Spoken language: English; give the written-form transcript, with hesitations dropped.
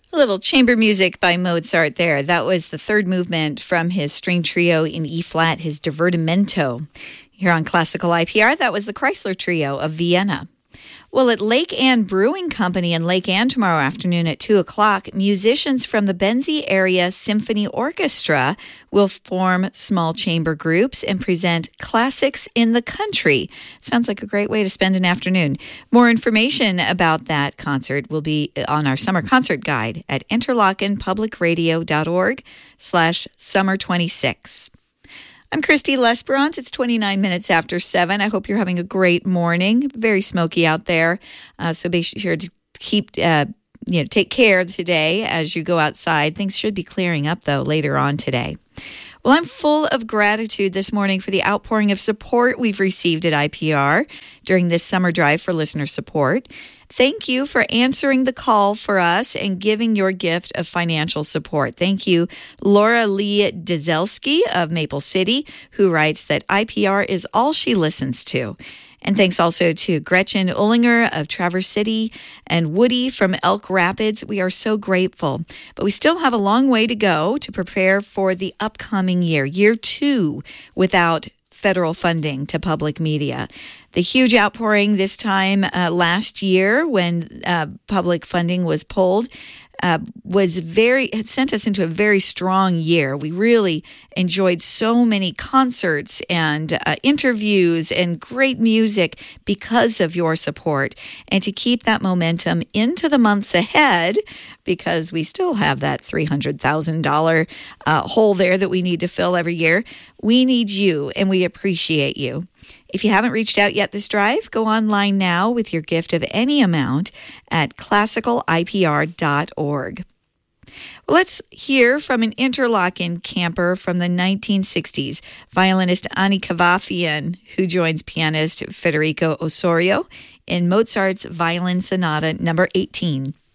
A little chamber music by Mozart there. That was the third movement from his string trio in E-flat, his Divertimento. Here on Classical IPR, that was the Chrysler Trio of Vienna. Well, at Lake Ann Brewing Company in Lake Ann tomorrow afternoon at 2 o'clock, musicians from the Benzie Area Symphony Orchestra will form small chamber groups and present classics in the country. Sounds like a great way to spend an afternoon. More information about that concert will be on our summer concert guide at interlockenpublicradio.org/summer26. I'm Christy Lesperance. It's 29 minutes after 7. I hope you're having a great morning. Very smoky out there. So be sure to keep, take care today as you go outside. Things should be clearing up, though, later on today. Well, I'm full of gratitude this morning for the outpouring of support we've received at IPR during this summer drive for listener support. Thank you for answering the call for us and giving your gift of financial support. Thank you, Laura Lee Dzelski of Maple City, who writes that IPR is all she listens to. And thanks also to Gretchen Ullinger of Traverse City and Woody from Elk Rapids. We are so grateful. But we still have a long way to go to prepare for the upcoming year, year 2, without federal funding to public media. The huge outpouring this time last year when public funding was pulled sent us into a very strong year. We really enjoyed so many concerts and interviews and great music because of your support. And to keep that momentum into the months ahead, because we still have that $300,000 hole there that we need to fill every year, we need you and we appreciate you. If you haven't reached out yet this drive, go online now with your gift of any amount at classicalipr.org. Well, let's hear from an Interlochen camper from the 1960s, violinist Ani Kavafian, who joins pianist Federico Osorio in Mozart's Violin Sonata No. 18.